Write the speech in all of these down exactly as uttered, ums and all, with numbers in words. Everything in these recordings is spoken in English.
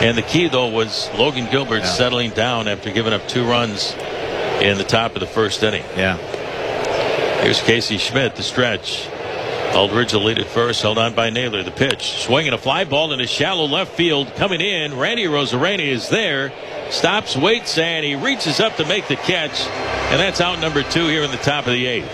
And the key, though, was Logan Gilbert yeah. settling down after giving up two runs in the top of the first inning. Yeah. Here's Casey Schmidt, the stretch. Aldridge will lead at first, held on by Naylor. The pitch, swinging a fly ball into shallow left field. Coming in, Randy Arozarena is there. Stops, waits, and he reaches up to make the catch. And that's out number two here in the top of the eighth.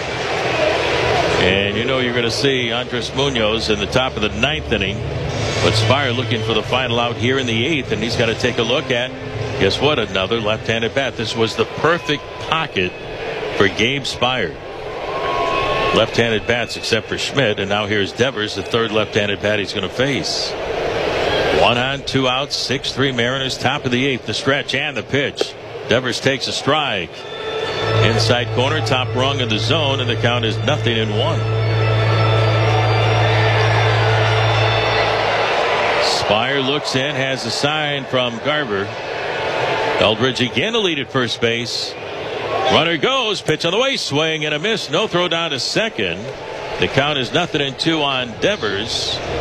And you know you're going to see Andres Munoz in the top of the ninth inning. But Spire looking for the final out here in the eighth, and he's got to take a look at, guess what, another left-handed bat. This was the perfect pocket for Gabe Spire. Left-handed bats except for Schmidt, and now here's Devers, the third left-handed bat he's going to face. One on, two outs, six three Mariners, top of the eighth, the stretch and the pitch. Devers takes a strike. Inside corner, top rung of the zone, and the count is nothing in one. Spire looks in, has a sign from Garver. Eldridge again to lead at first base. Runner goes, pitch on the way, swing and a miss. No throw down to second. The count is nothing in two on Devers.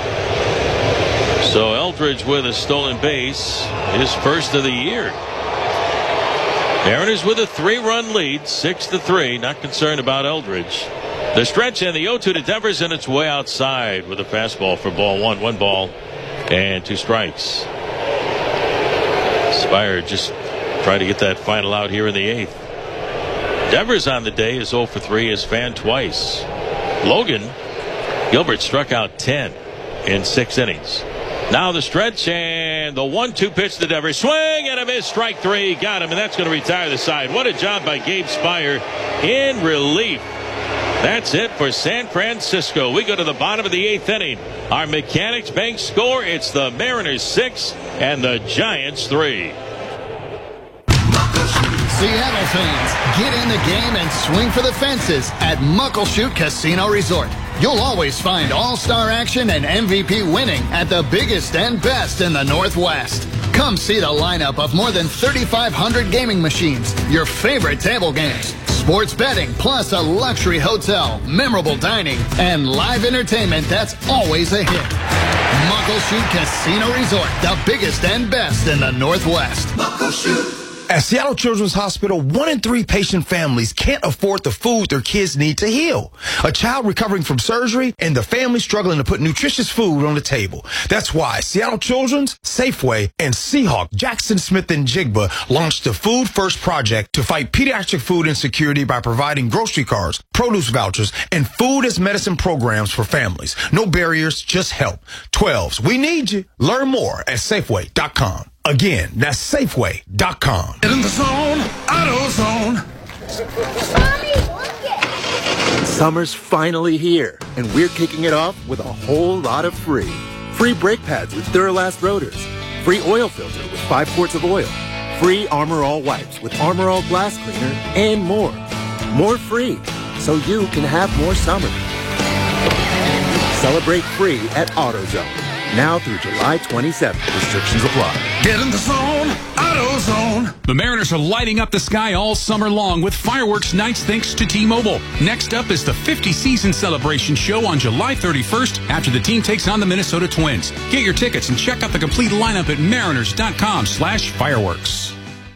So Eldridge with a stolen base, his first of the year. Mariners with a three-run lead, six to three. Not concerned about Eldridge. The stretch and the oh two to Devers, and it's way outside with a fastball for ball one. One ball and two strikes. Spire just trying to get that final out here in the eighth. Devers on the day is oh for three, is fanned twice. Logan Gilbert struck out ten in six innings. Now the stretch and the one two pitch to Devers. Swing and a miss. Strike three. Got him, and that's going to retire the side. What a job by Gabe Spire in relief. That's it for San Francisco. We go to the bottom of the eighth inning. Our Mechanics Bank score, it's the Mariners six and the Giants three. Seattle fans, get in the game and swing for the fences at Muckleshoot Casino Resort. You'll always find all-star action and M V P winning at the biggest and best in the Northwest. Come see the lineup of more than thirty-five hundred gaming machines, your favorite table games, sports betting, plus a luxury hotel, memorable dining, and live entertainment that's always a hit. Muckleshoot Casino Resort, the biggest and best in the Northwest. Muckleshoot. At Seattle Children's Hospital, one in three patient families can't afford the food their kids need to heal. A child recovering from surgery and the family struggling to put nutritious food on the table. That's why Seattle Children's, Safeway, and Seahawk, Jackson Smith and Jigba launched the Food First Project to fight pediatric food insecurity by providing grocery cards, produce vouchers, and food as medicine programs for families. No barriers, just help. twelves, we need you. Learn more at Safeway dot com. Again, that's Safeway dot com. Get in the zone, AutoZone. Mommy, look it. Summer's finally here, and we're kicking it off with a whole lot of free. Free brake pads with Duralast rotors. Free oil filter with five quarts of oil. Free Armor All wipes with Armor All glass cleaner, and more. More free, so you can have more summer. Celebrate free at AutoZone. Now through July twenty-seventh. Restrictions apply. Get in the zone, AutoZone. The Mariners are lighting up the sky all summer long with fireworks nights thanks to T-Mobile. Next up is the fifty season celebration show on July thirty-first after the team takes on the Minnesota Twins. Get your tickets and check out the complete lineup at mariners dot com slash fireworks.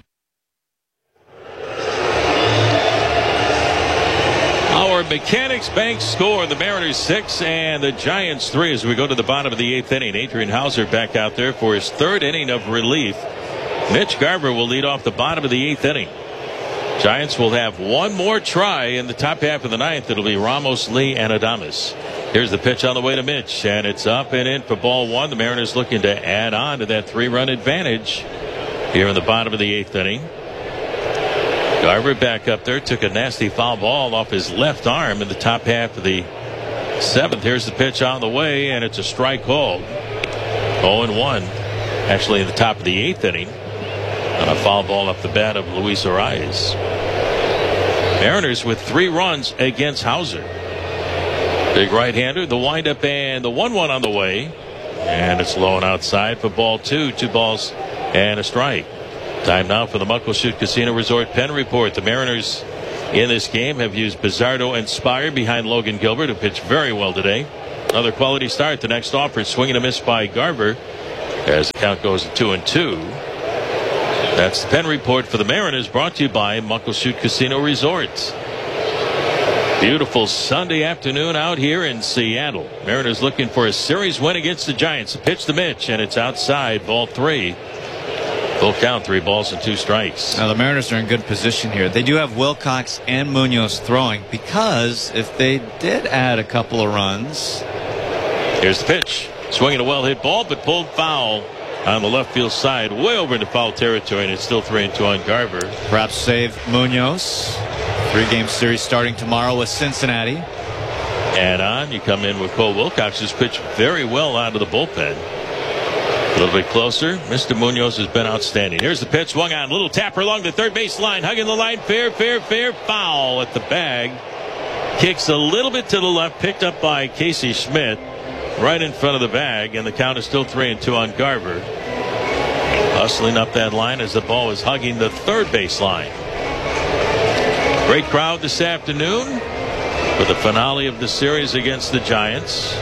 Our Mechanics Bank score, the Mariners six and the Giants three as we go to the bottom of the eighth inning. Adrian Hauser back out there for his third inning of relief. Mitch Garver will lead off the bottom of the eighth inning. Giants will have one more try in the top half of the ninth. It'll be Ramos, Lee, and Adames. Here's the pitch on the way to Mitch, and it's up and in for ball one. The Mariners looking to add on to that three-run advantage here in the bottom of the eighth inning. Garver back up there, took a nasty foul ball off his left arm in the top half of the seventh. Here's the pitch on the way, and it's a strike called. oh and one, actually in the top of the eighth inning, on a foul ball up the bat of Luis Arias. Mariners with three runs against Hauser. Big right-hander, the windup, and the one one on the way. And it's low and outside for ball two. Two balls and a strike. Time now for the Muckleshoot Casino Resort Pen Report. The Mariners in this game have used Bizzardo and Spire behind Logan Gilbert, who pitched very well today. Another quality start. The next offer, swinging a miss by Garver. as the count goes to two and two. That's the Penn Report for the Mariners, brought to you by Muckleshoot Casino Resort. Beautiful Sunday afternoon out here in Seattle. Mariners looking for a series win against the Giants. A pitch to Mitch, and it's outside, ball three. Full count, three balls and two strikes. Now the Mariners are in good position here. They do have Wilcox and Munoz throwing, because if they did add a couple of runs. Here's the pitch. Swinging a well-hit ball, but pulled foul on the left field side, way over into foul territory, and it's still three and two on Garver. Perhaps save Munoz. Three-game series starting tomorrow with Cincinnati. And on, you come in with Cole Wilcox, who's pitched very well out of the bullpen. A little bit closer. Mister Munoz has been outstanding. Here's the pitch. Swung on. Little tapper along the third base line. Hugging the line. Fair, fair, fair. Foul at the bag. Kicks a little bit to the left. Picked up by Casey Schmidt. Right in front of the bag. And the count is still three and two on Garver. Hustling up that line as the ball is hugging the third base line. Great crowd this afternoon for the finale of the series against the Giants.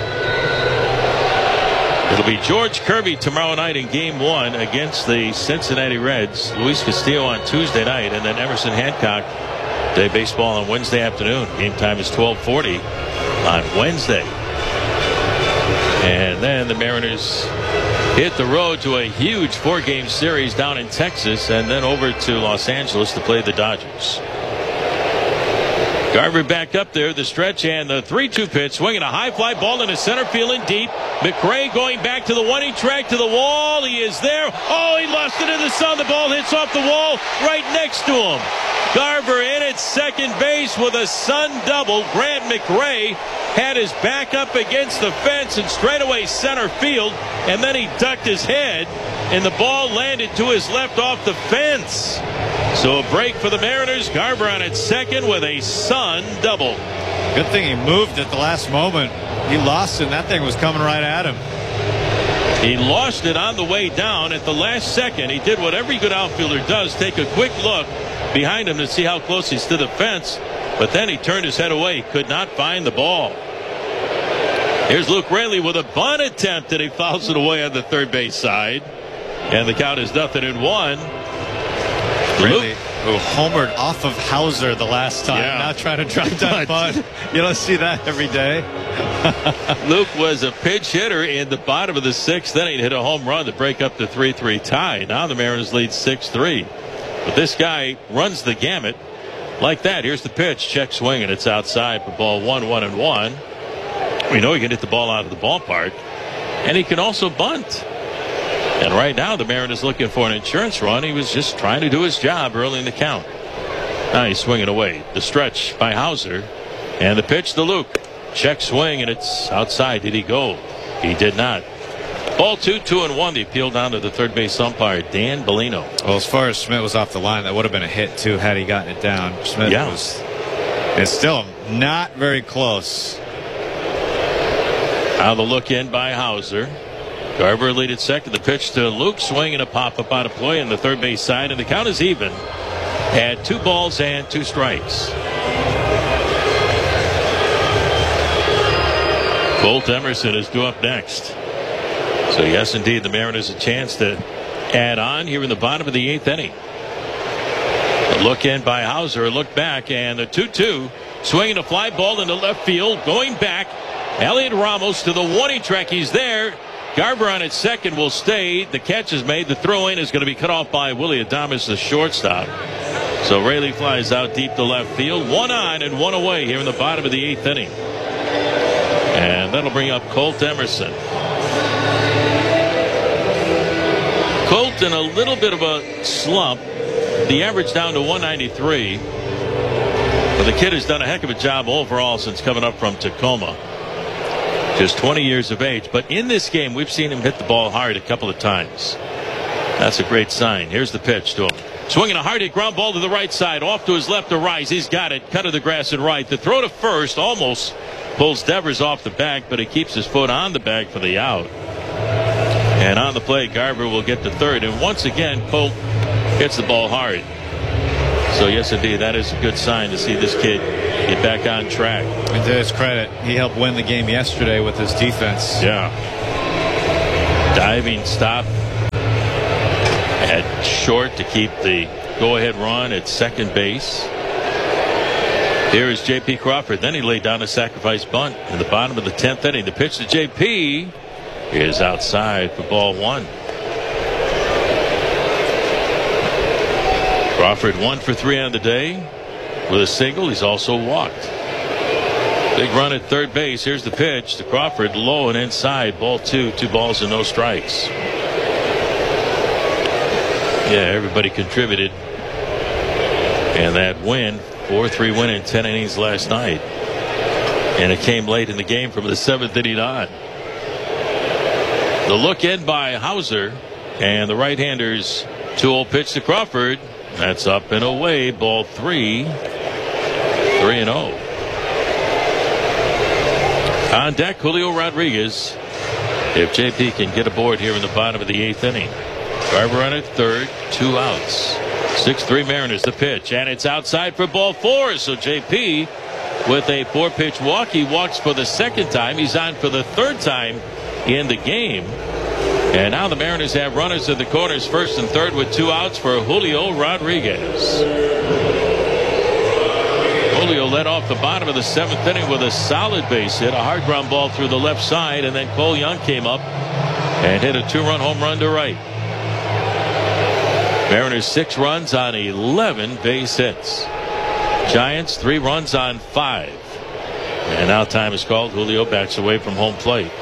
It'll be George Kirby tomorrow night in game one against the Cincinnati Reds. Luis Castillo on Tuesday night, and then Emerson Hancock. Day baseball on Wednesday afternoon. Game time is twelve forty on Wednesday. And then the Mariners hit the road to a huge four-game series down in Texas, and then over to Los Angeles to play the Dodgers. Garver back up there, the stretch, and the three two pitch, swinging a high fly ball into center field and deep. McRae going back to the one-inch track to the wall. He is there. Oh, he lost it in the sun. The ball hits off the wall right next to him. Garver in at second base with a sun double. Grant McRae had his back up against the fence and straightaway center field, and then he ducked his head, and the ball landed to his left off the fence. So a break for the Mariners. Garver on at second with a sun double. Good thing he moved at the last moment. He lost it, and that thing was coming right at him. He lost it on the way down at the last second. He did what every good outfielder does, take a quick look behind him to see how close he's to the fence, but then he turned his head away, could not find the ball. Here's Luke Raley with a bunt attempt, and he fouls it away on the third base side, and the count is nothing in one. Raley, who homered off of Hauser the last time, yeah. Now trying to drive that bunt. You don't see that every day. Luke was a pinch hitter in the bottom of the sixth inning. Hit a home run to break up the three three tie. Now the Mariners lead six three. But this guy runs the gamut like that. Here's the pitch. Check swing, and it's outside for ball one, one and one. We know he can hit the ball out of the ballpark, and he can also bunt. And right now the Mariners looking for an insurance run. He was just trying to do his job early in the count. Now he's swinging away. The stretch by Hauser, and the pitch to Luke. Check swing, and it's outside. Did he go? He did not. Ball two, two and one. The appeal down to the third base umpire, Dan Bellino. Well, as far as Schmidt was off the line, that would have been a hit too had he gotten it down. Schmidt yeah. was. It's still not very close. Now the look in by Hauser. Garver lead at second. The pitch to Luke, swing and a pop up out of play on the third base side, and the count is even at two balls and two strikes. Colt Emerson is due up next. So yes, indeed, the Mariners a chance to add on here in the bottom of the eighth inning. A look in by Hauser, a look back, and the two two, swinging a fly ball into left field, going back. Elliot Ramos to the one-inch track. He's there. Garver on its second will stay. The catch is made. The throw in is going to be cut off by Willie Adames, the shortstop. So Raley flies out deep to left field. One on and one away here in the bottom of the eighth inning. And that'll bring up Colt Emerson. Colt in a little bit of a slump. The average down to one ninety-three. But the kid has done a heck of a job overall since coming up from Tacoma. Just twenty years of age. But in this game, we've seen him hit the ball hard a couple of times. That's a great sign. Here's the pitch to him. Swinging a hard hit ground ball to the right side. Off to his left to Rise. He's got it. Cut of the grass and right. The throw to first almost pulls Devers off the bag, but he keeps his foot on the bag for the out. And on the play, Garver will get to third. And once again, Colt hits the ball hard. So yes, indeed, that is a good sign to see this kid get back on track. And to his credit, he helped win the game yesterday with his defense. Yeah. Diving stop at short to keep the go-ahead run at second base. Here is J P Crawford. Then he laid down a sacrifice bunt in the bottom of the tenth inning. The pitch to J P is outside for ball one. Crawford one for three on the day with a single. He's also walked. Big run at third base. Here's the pitch to Crawford, low and inside. Ball two. Two balls and no strikes. Yeah, everybody contributed. And that win, four three win in ten innings last night. And it came late in the game from the seventh inning on. The look in by Hauser. And the right-hander's two oh pitch to Crawford. That's up and away. Ball three. three and oh. On deck, Julio Rodriguez. If J P can get aboard here in the bottom of the eighth inning. Garver on at third, two outs. six three Mariners, the pitch, and it's outside for ball four. So J P with a four pitch walk. He walks for the second time. He's on for the third time in the game. And now the Mariners have runners in the corners, first and third, with two outs for Julio Rodriguez. Julio led off the bottom of the seventh inning with a solid base hit, a hard ground ball through the left side, and then Cole Young came up and hit a two-run home run to right. Mariners six runs on eleven base hits. Giants three runs on five. And now time is called. Julio backs away from home plate.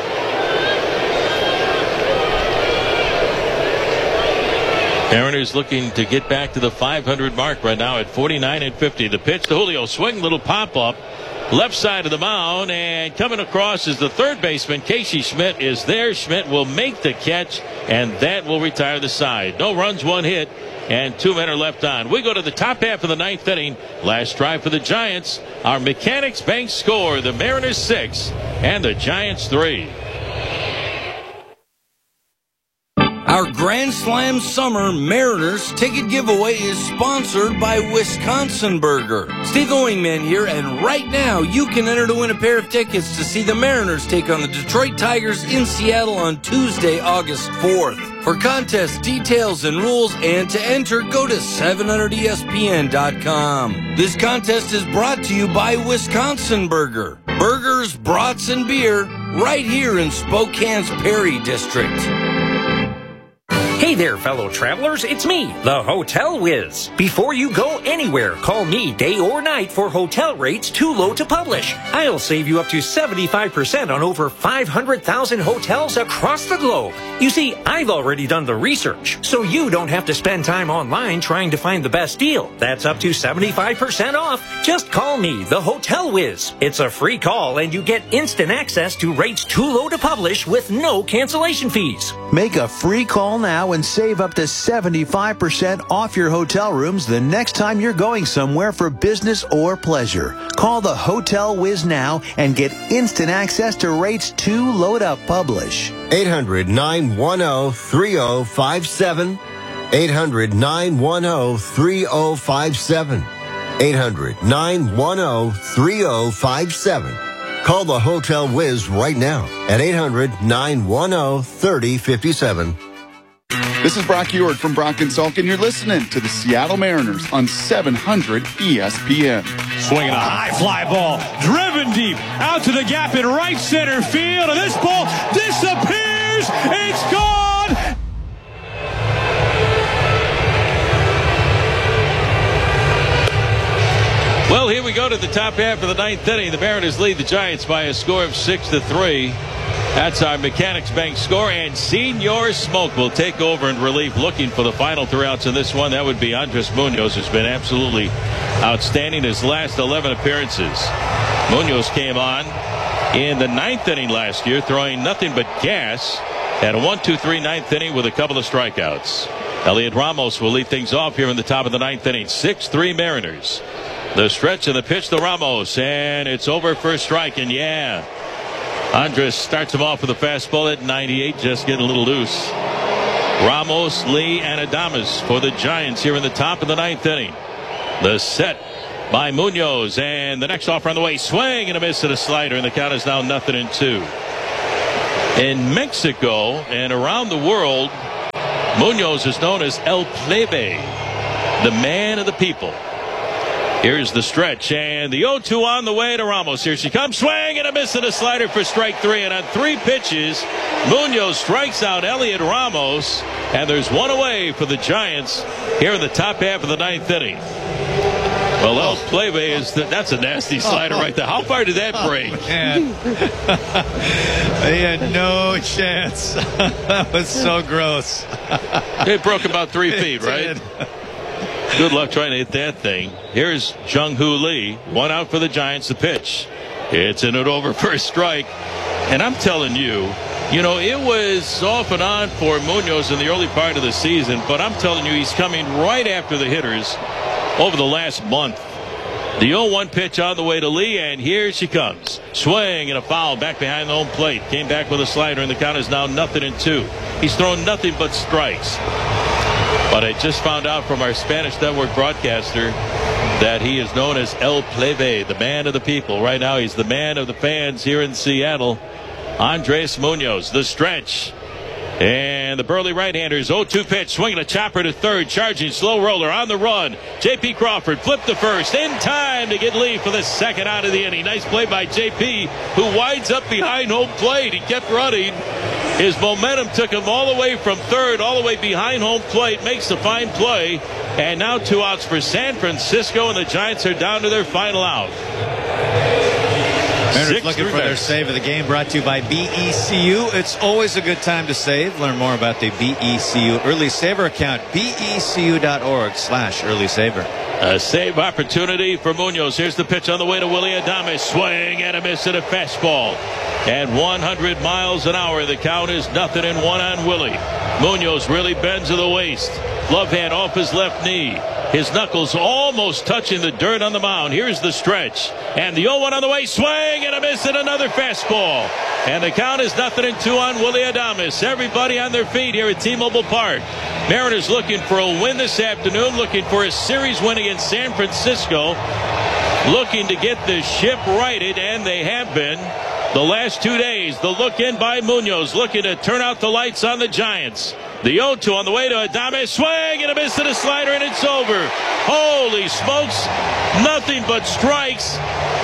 Mariners looking to get back to the five hundred mark right now at forty-nine and fifty. The pitch to Julio, swing, little pop up, left side of the mound, and coming across is the third baseman. Casey Schmidt is there. Schmidt will make the catch, and that will retire the side. No runs, one hit, and two men are left on. We go to the top half of the ninth inning. Last drive for the Giants. Our Mechanics Bank score: the Mariners six and the Giants three. Our Grand Slam Summer Mariners ticket giveaway is sponsored by Wisconsin Burger. Steve Owingman here, and right now you can enter to win a pair of tickets to see the Mariners take on the Detroit Tigers in Seattle on Tuesday, August fourth. For contest details and rules and to enter, go to seven hundred E S P N dot com. This contest is brought to you by Wisconsin Burger. Burgers, brats, and beer right here in Spokane's Perry District. Hey there, fellow travelers. It's me, the Hotel Whiz. Before you go anywhere, call me day or night for hotel rates too low to publish. I'll save you up to seventy-five percent on over five hundred thousand hotels across the globe. You see, I've already done the research, so you don't have to spend time online trying to find the best deal. That's up to seventy-five percent off. Just call me, the Hotel Whiz. It's a free call, and you get instant access to rates too low to publish with no cancellation fees. Make a free call now and save up to seventy-five percent off your hotel rooms the next time you're going somewhere for business or pleasure. Call the Hotel Whiz now and get instant access to rates too low to publish. eight hundred, nine one zero, three zero five seven. eight hundred, nine one zero, three zero five seven. eight hundred, nine one zero, three zero five seven. Call the Hotel Whiz right now at eight hundred, nine one zero, three zero five seven. This is Brock Ewart from Brock and Salk, and you're listening to the Seattle Mariners on seven hundred E S P N. Swinging a high fly ball, driven deep, out to the gap in right center field, and this ball disappears. It's gone. Well, here we go to the top half of the ninth inning. The Mariners lead the Giants by a score of six to three. That's our Mechanics Bank score, and Senor Smoke will take over in relief, looking for the final three outs in this one. That would be Andres Munoz, who's been absolutely outstanding his last eleven appearances. Munoz came on in the ninth inning last year, throwing nothing but gas. Had a one two three ninth inning with a couple of strikeouts. Elliot Ramos will lead things off here in the top of the ninth inning. six three Mariners. The stretch and the pitch to Ramos, and it's over for a strike, and yeah, Andres starts him off with a fastball at ninety-eight, just getting a little loose. Ramos, Lee, and Adames for the Giants here in the top of the ninth inning. The set by Munoz, and the next offer on the way. Swing and a miss at a slider, and the count is now nothing in two. In Mexico and around the world, Munoz is known as El Plebe, the man of the people. Here's the stretch, and the oh two on the way to Ramos. Here she comes, swing and a miss and a slider for strike three. And on three pitches, Munoz strikes out Elliot Ramos, and there's one away for the Giants here in the top half of the ninth inning. Well, El Plebe is the, that's a nasty slider right there. How far did that break? Oh, man. He had no chance. That was so gross. It broke about three feet, right? Good luck trying to hit that thing. Here's Jung-Hoo Lee. One out for the Giants. The pitch. It's in it over for a strike. And I'm telling you, you know, it was off and on for Munoz in the early part of the season, but I'm telling you, he's coming right after the hitters over the last month. The oh one pitch on the way to Lee, and here she comes. Swing and a foul back behind the home plate. Came back with a slider, and the count is now nothing and two. He's thrown nothing but strikes. But I just found out from our Spanish network broadcaster that he is known as El Plebe, the man of the people. Right now, he's the man of the fans here in Seattle. Andres Munoz, the stretch. And the burly right-handers, oh two pitch, swinging a chopper to third, charging slow roller on the run. J P Crawford flipped to first in time to get Lee for the second out of the inning. Nice play by J P, who winds up behind home plate. He kept running. His momentum took him all the way from third, all the way behind home plate, makes a fine play. And now two outs for San Francisco, and the Giants are down to their final out. Mariners looking for their save of the game, brought to you by B E C U. It's always a good time to save. Learn more about the B E C U Early Saver account, B E C U dot org slash Early Saver. A save opportunity for Munoz. Here's the pitch on the way to Willy Adames. Swing and a miss at a fastball. At one hundred miles an hour, the count is nothing and one on Willie. Munoz really bends to the waist. Glove hand off his left knee. His knuckles almost touching the dirt on the mound. Here's the stretch. And the oh one on the way. Swing and a miss at another fastball. And the count is nothing and two on Willy Adames. Everybody on their feet here at T-Mobile Park. Mariners looking for a win this afternoon. Looking for a series win against San Francisco. Looking to get the ship righted, and they have been. The last two days, the look in by Munoz, looking to turn out the lights on the Giants. The oh two on the way to Adames. Swing and a miss to the slider, and it's over. Holy smokes. Nothing but strikes.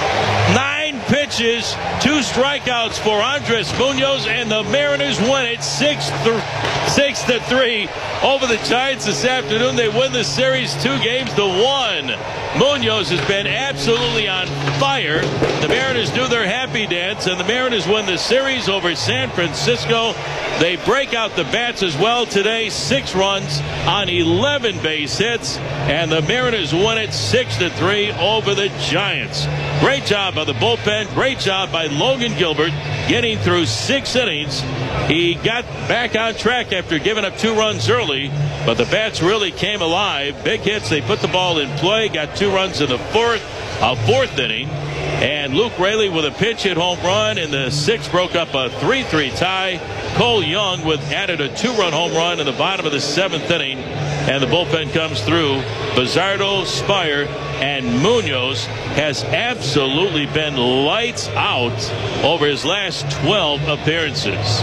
Nine pitches, two strikeouts for Andres Munoz, and the Mariners win it six, th- six to three over the Giants this afternoon. They win the series two games to one. Munoz has been absolutely on fire. The Mariners do their happy dance, and the Mariners win the series over San Francisco. They break out the bats as well today. Six runs on eleven base hits, and the Mariners win it six to three over the Giants. Great job by the bullpen. Great job by Logan Gilbert getting through six innings. He got back on track after giving up two runs early, but the bats really came alive. Big hits. They put the ball in play. Got two runs in the fourth, uh, fourth inning. And Luke Raley with a pinch hit home run in the sixth broke up a three three tie. Cole Young with added a two-run home run in the bottom of the seventh inning. And the bullpen comes through. Bizzardo, Spire, and Munoz has absolutely been lights out over his last twelve appearances.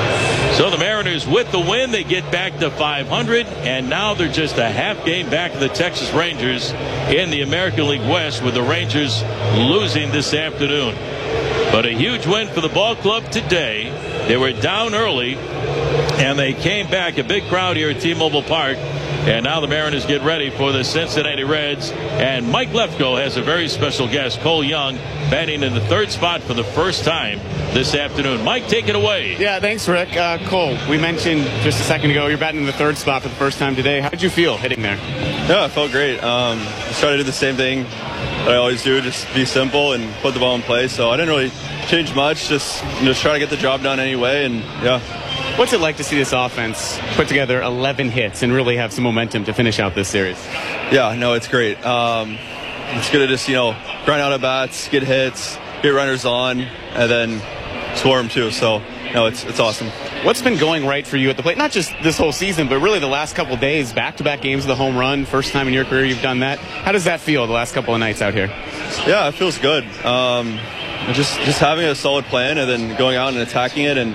So the Mariners with the win, they get back to five hundred, and now they're just a half game back of the Texas Rangers in the American League West, with the Rangers losing this afternoon. But a huge win for the ball club today. They were down early, and they came back. A big crowd here at T-Mobile Park. And now the Mariners get ready for the Cincinnati Reds. And Mike Lefko has a very special guest, Cole Young, batting in the third spot for the first time this afternoon. Mike, take it away. Yeah, thanks, Rick. Uh, Cole, we mentioned just a second ago you're batting in the third spot for the first time today. How did you feel hitting there? Yeah, I felt great. Um, just try to do the same thing that I always do, just be simple and put the ball in play. So I didn't really change much, just, just try to get the job done anyway, and yeah. What's it like to see this offense put together eleven hits and really have some momentum to finish out this series? Yeah, no, it's great. Um, it's good to just, you know, grind out at bats, get hits, get runners on, and then score them too. So, no, it's it's awesome. What's been going right for you at the plate? Not just this whole season, but really the last couple of days, back-to-back games of the home run. First time in your career you've done that. How does that feel the last couple of nights out here? Yeah, it feels good. Um, just just having a solid plan and then going out and attacking it and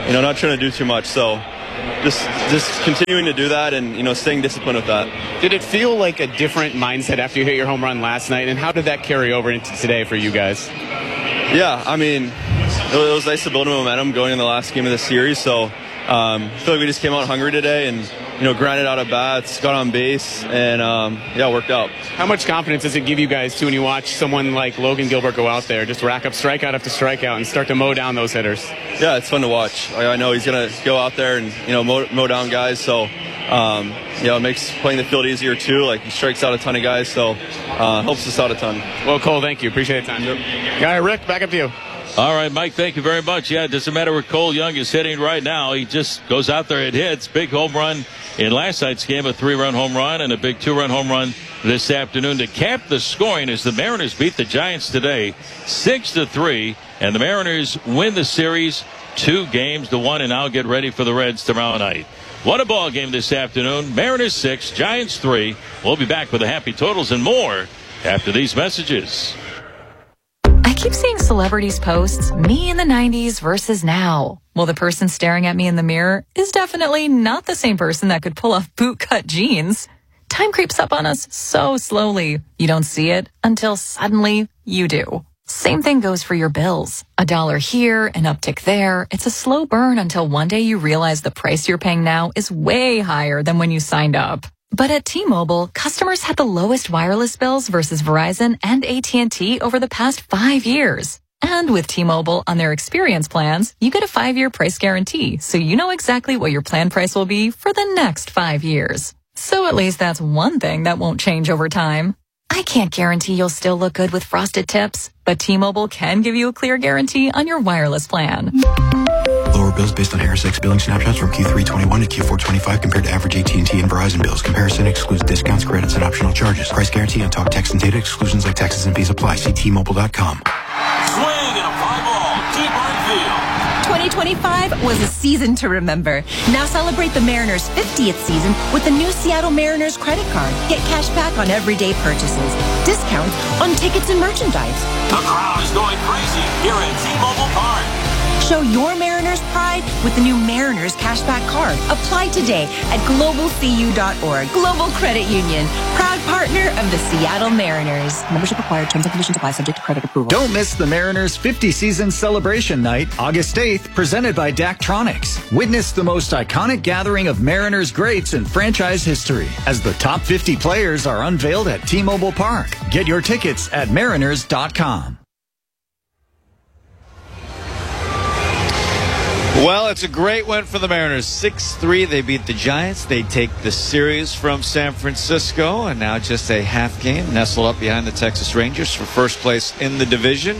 you know, not trying to do too much. So just just continuing to do that and, you know, staying disciplined with that. Did it feel like a different mindset after you hit your home run last night, and how did that carry over into today for you guys? Yeah, I mean, it was nice to build momentum going in the last game of the series. So um, I feel like we just came out hungry today and, you know, grinded out at bats, got on base, and um, yeah, worked out. How much confidence does it give you guys too when you watch someone like Logan Gilbert go out there, just rack up strikeout after strikeout and start to mow down those hitters? Yeah, it's fun to watch. I, I know he's gonna go out there and, you know, mow, mow down guys. So um, you know, it makes playing the field easier too. Like, he strikes out a ton of guys, so uh, helps us out a ton. Well, Cole, thank you. Appreciate the time. Yep. Guy Rick, back up to you. All right, Mike, thank you very much. Yeah, it doesn't matter where Cole Young is hitting right now. He just goes out there and hits. Big home run in last night's game, a three-run home run, and a big two-run home run this afternoon to cap the scoring as the Mariners beat the Giants today six to three, and the Mariners win the series two games to one and now get ready for the Reds tomorrow night. What a ball game this afternoon. Mariners six, Giants three. We'll be back with the happy totals and more after these messages. I keep seeing celebrities posts, me in the nineties versus now. Well, the person staring at me in the mirror is definitely not the same person that could pull off bootcut jeans. Time creeps up on us so slowly. You don't see it until suddenly you do. Same thing goes for your bills. A dollar here, an uptick there. It's a slow burn until one day you realize the price you're paying now is way higher than when you signed up. But at T-Mobile, customers had the lowest wireless bills versus Verizon and A T and T over the past five years. And with T-Mobile on their experience plans, you get a five-year price guarantee, so you know exactly what your plan price will be for the next five years. So at least that's one thing that won't change over time. I can't guarantee you'll still look good with frosted tips, but T-Mobile can give you a clear guarantee on your wireless plan. Lower bills based on Harris X billing snapshots from Q three twenty-one to Q four twenty-five compared to average A T and T and Verizon bills. Comparison excludes discounts, credits, and optional charges. Price guarantee on talk, text, and data. Exclusions like taxes and fees apply. See T Mobile dot com. Swing and a fly ball. Deep right field. twenty twenty-five was a season to remember. Now celebrate the Mariners' fiftieth season with the new Seattle Mariners credit card. Get cash back on everyday purchases. Discounts on tickets and merchandise. The crowd is going crazy here at T-Mobile Park. Show your Mariners pride with the new Mariners Cashback Card. Apply today at global c u dot org. Global Credit Union, proud partner of the Seattle Mariners. Membership required. Terms and conditions apply. Subject to credit approval. Don't miss the Mariners fifty season celebration night, August eighth, presented by Daktronics. Witness the most iconic gathering of Mariners greats in franchise history as the top fifty players are unveiled at T-Mobile Park. Get your tickets at mariners dot com. Well, it's a great win for the Mariners. six three, they beat the Giants. They take the series from San Francisco, and now just a half game nestled up behind the Texas Rangers for first place in the division.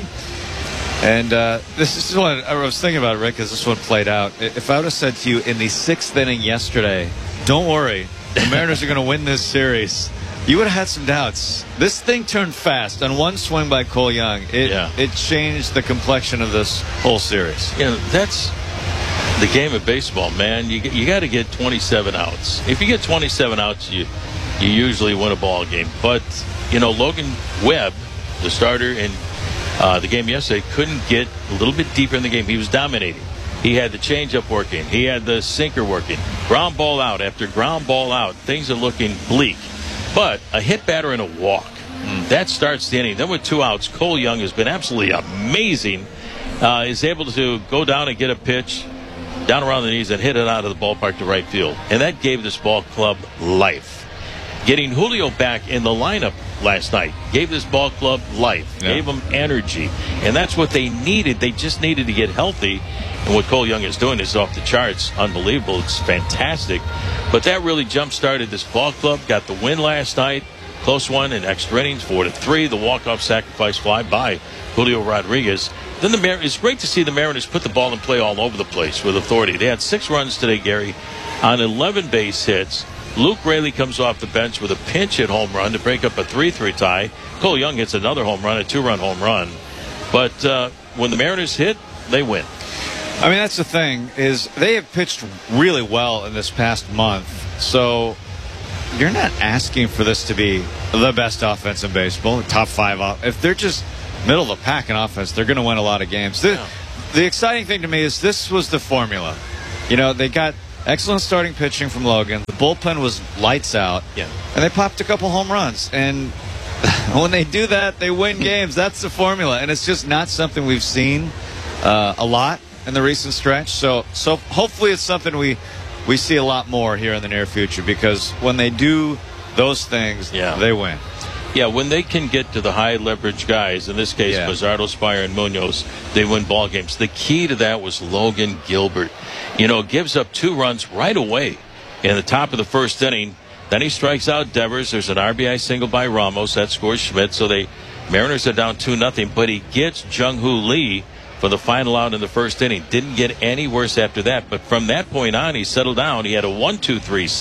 And uh, this is what I was thinking about, Rick, as this one played out. If I would have said to you in the sixth inning yesterday, don't worry, the Mariners are going to win this series, you would have had some doubts. This thing turned fast. On one swing by Cole Young, it, yeah. it changed the complexion of this whole series. Yeah, that's the game of baseball, man. You you got to get twenty-seven outs. If you get twenty-seven outs, you you usually win a ball game. But you know, Logan Webb, the starter in uh, the game yesterday, couldn't get a little bit deeper in the game. He was dominating. He had the changeup working. He had the sinker working. Ground ball out after ground ball out. Things are looking bleak. But a hit batter and a walk, mm. that starts the inning. Then with two outs, Cole Young has been absolutely amazing. Uh, is able to go down and get a pitch down around the knees and hit it out of the ballpark to right field. And that gave this ball club life. Getting Julio back in the lineup last night gave this ball club life, yeah. gave them energy. And that's what they needed. They just needed to get healthy. And what Cole Young is doing is off the charts. Unbelievable. It's fantastic. But that really jump-started this ball club. Got the win last night. Close one in extra innings, four to three. The walk-off sacrifice fly by Julio Rodriguez. Then the Mar- it's great to see the Mariners put the ball in play all over the place with authority. They had six runs today, Gary, on eleven base hits. Luke Raley comes off the bench with a pinch hit home run to break up a three three tie. Cole Young hits another home run, a two-run home run. But uh, when the Mariners hit, they win. I mean, that's the thing, is they have pitched really well in this past month. So you're not asking for this to be the best offense in baseball, top five. Off. If they're just middle of the pack in offense, they're going to win a lot of games. The, yeah. the exciting thing to me is this was the formula. You know, they got excellent starting pitching from Logan. The bullpen was lights out. Yeah. And they popped a couple home runs. And when they do that, they win games. That's the formula. And it's just not something we've seen uh, a lot in the recent stretch. So so hopefully it's something we, we see a lot more here in the near future, because when they do those things, yeah. they win. Yeah, when they can get to the high leverage guys, in this case, Yeah. Pizarro, Spire, and Munoz, they win ball games. The key to that was Logan Gilbert. You know, gives up two runs right away in the top of the first inning. Then he strikes out Devers. There's an R B I single by Ramos. That scores Schmidt. So they Mariners are down two nothing. But he gets Jung-Hoo Lee for the final out in the first inning. Didn't get any worse after that. But from that point on, he settled down. He had a one two three